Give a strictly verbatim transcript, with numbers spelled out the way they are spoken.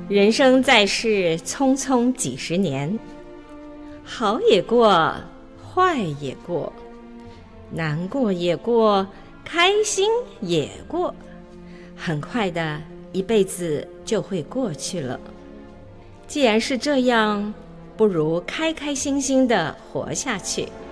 人生在世，匆匆几十年，好也过，坏也过，难过也过，开心也过，很快的一辈子就会过去了。既然是这样，不如开开心心的活下去。